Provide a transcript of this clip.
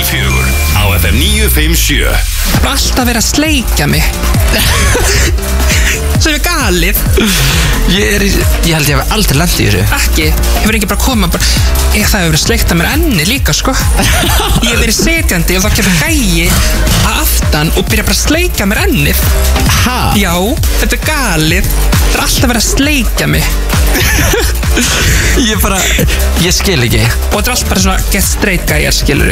2-4 á FM 957. Það er alltaf verið að sleikja mig. Svo er galið. Ég held ég hef aldrei lent í þessu. Ekki, hefur ekki bara komað bara það hefur verið sleikt að mér enni líka sko. Ég hef verið setjandi og þá kemur gæi að aftan og byrja bara að sleika mér ennið. Ha? Já, þetta er galið. Það er alltaf verið að sleikja mig. Ég skil ekki. Og þetta er alltaf bara svona get straight gæjar, skilur.